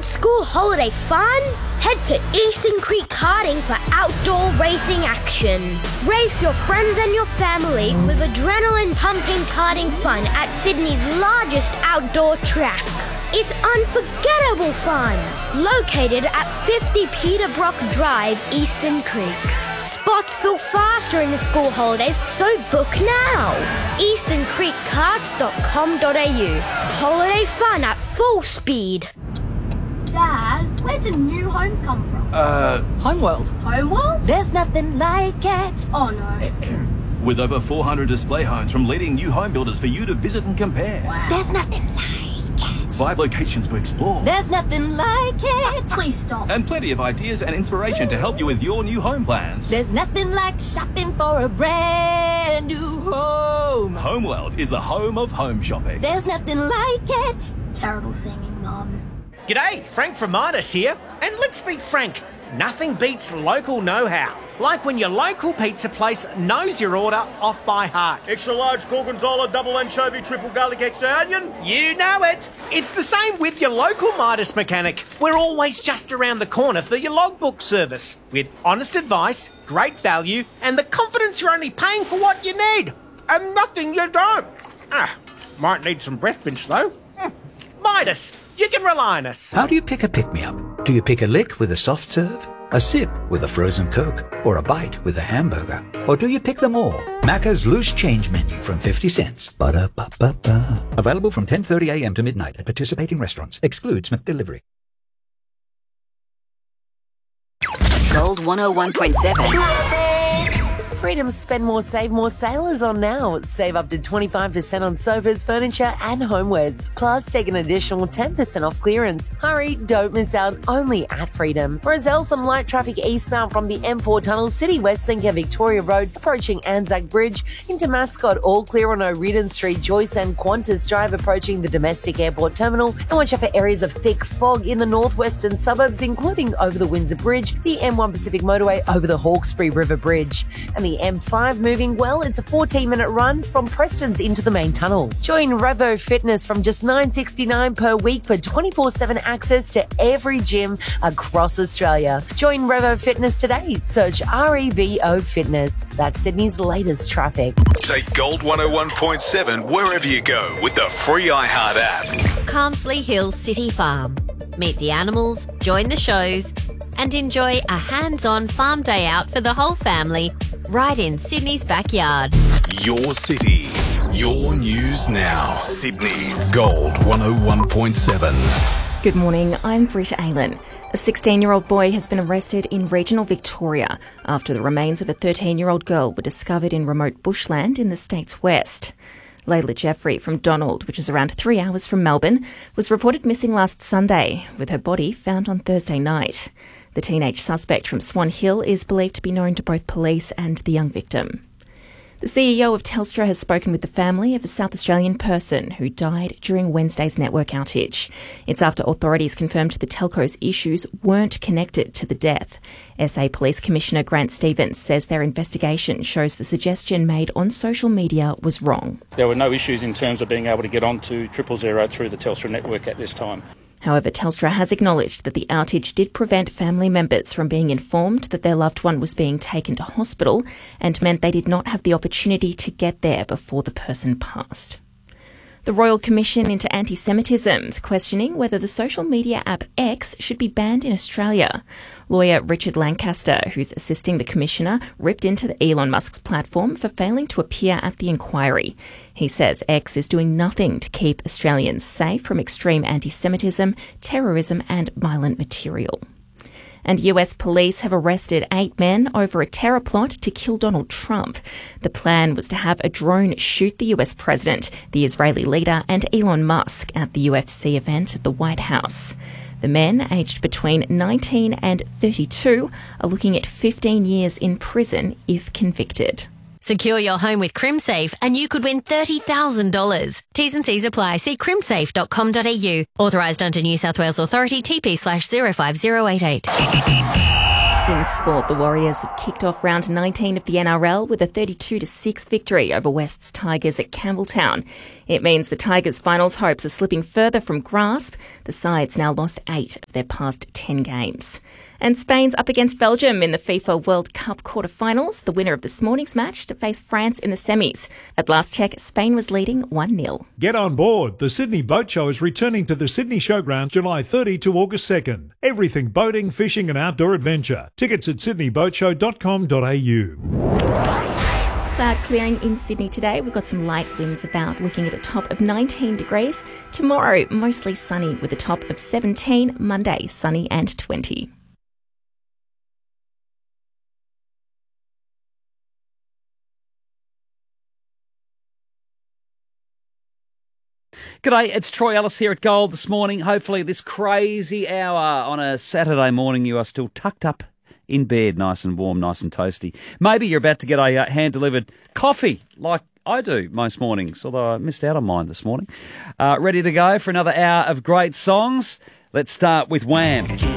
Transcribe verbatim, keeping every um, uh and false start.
Want school holiday fun? Head to Eastern Creek Karting for outdoor racing action. Race your friends and your family with adrenaline-pumping karting fun at Sydney's largest outdoor track. It's unforgettable fun. Located at fifty Peterbrook Drive, Eastern Creek. Spots fill faster in the school holidays, so book now. eastern creek karts dot com dot a u. Holiday fun at full speed. Dad, where do new homes come from? Uh... Homeworld. Homeworld? There's nothing like it. Oh, no. With over four hundred display homes from leading new home builders for you to visit and compare. Wow. There's nothing like it. Five locations to explore. There's nothing like it. Please stop. And plenty of ideas and inspiration to help you with your new home plans. There's nothing like shopping for a brand new home. Homeworld is the home of home shopping. There's nothing like it. Terrible singing, Mum. G'day, Frank from Midas here. And let's be frank, nothing beats local know-how. Like when your local pizza place knows your order off by heart. Extra large gorgonzola, double anchovy, triple garlic, extra onion. You know it. It's the same with your local Midas mechanic. We're always just around the corner for your logbook service. With honest advice, great value, and the confidence you're only paying for what you need. And nothing you don't. Ah, might need some breath mints though. Mm. Midas, you can rely on us. How do you pick a pick-me-up? Do you pick a lick with a soft serve, a sip with a frozen Coke, or a bite with a hamburger? Or do you pick them all? Macca's Loose Change Menu from fifty cents. Ba-da-ba-ba-ba. Available from ten thirty a m to midnight at participating restaurants. Excludes McDelivery. Gold one oh one point seven. Freedom Spend More, Save More sale is on now. Save up to twenty-five percent on sofas, furniture and homewares. Plus, take an additional ten percent off clearance. Hurry, don't miss out, only at Freedom. Rozelle, some light traffic eastbound from the M four tunnel, City West Link and Victoria Road, approaching Anzac Bridge. Into Mascot, all clear on O'Riordan Street, Joyce and Qantas Drive, approaching the domestic airport terminal. And watch out for areas of thick fog in the northwestern suburbs, including over the Windsor Bridge, the M one Pacific Motorway over the Hawkesbury River Bridge. And the M five moving well. It's a fourteen minute run from Preston's into the main tunnel. Join Revo Fitness from just nine dollars sixty-nine per week for twenty-four seven access to every gym across Australia. Join Revo Fitness today. Search R E V O Fitness. That's Sydney's latest traffic. Take Gold one oh one point seven wherever you go with the free iHeart app. Carmsley Hill City Farm. Meet the animals, join the shows, and enjoy a hands-on farm day out for the whole family right in Sydney's backyard. Your city, your news now. Sydney's Gold one oh one point seven. Good morning, I'm Britta Aylen. A sixteen-year-old boy has been arrested in regional Victoria after the remains of a thirteen-year-old girl were discovered in remote bushland in the state's west. Layla Jeffrey from Donald, which is around three hours from Melbourne, was reported missing last Sunday, with her body found on Thursday night. The teenage suspect from Swan Hill is believed to be known to both police and the young victim. The C E O of Telstra has spoken with the family of a South Australian person who died during Wednesday's network outage. It's after authorities confirmed the telco's issues weren't connected to the death. S A Police Commissioner Grant Stevens says their investigation shows the suggestion made on social media was wrong. There were no issues in terms of being able to get onto triple zero through the Telstra network at this time. However, Telstra has acknowledged that the outage did prevent family members from being informed that their loved one was being taken to hospital and meant they did not have the opportunity to get there before the person passed. The Royal Commission into Anti-Semitism is questioning whether the social media app X should be banned in Australia. Lawyer Richard Lancaster, who's assisting the Commissioner, ripped into the Elon Musk's platform for failing to appear at the inquiry. He says X is doing nothing to keep Australians safe from extreme anti-Semitism, terrorism and violent material. And U S police have arrested eight men over a terror plot to kill Donald Trump. The plan was to have a drone shoot the U S president, the Israeli leader, and Elon Musk at the U F C event at the White House. The men, aged between nineteen and thirty-two, are looking at fifteen years in prison if convicted. Secure your home with CrimSafe and you could win thirty thousand dollars. T's and C's apply. See crimsafe dot com dot a u. Authorised under New South Wales Authority T P slash zero five zero eight eight. In sport, the Warriors have kicked off round nineteen of the N R L with a thirty-two to six victory over West's Tigers at Campbelltown. It means the Tigers' finals hopes are slipping further from grasp. The side's now lost eight of their past ten games. And Spain's up against Belgium in the FIFA World Cup quarterfinals, the winner of this morning's match to face France in the semis. At last check, Spain was leading one nil. Get on board. The Sydney Boat Show is returning to the Sydney Showgrounds July thirtieth to August second. Everything boating, fishing and outdoor adventure. Tickets at sydney boat show dot com dot a u. Cloud clearing in Sydney today. We've got some light winds about, looking at a top of nineteen degrees. Tomorrow, mostly sunny with a top of seventeen. Monday, sunny and twenty. G'day, it's Troy Ellis here at Gold this morning. Hopefully this crazy hour on a Saturday morning you are still tucked up in bed, nice and warm, nice and toasty. Maybe you're about to get a uh, hand-delivered coffee like I do most mornings, although I missed out on mine this morning. Uh, ready to go for another hour of great songs? Let's start with Wham!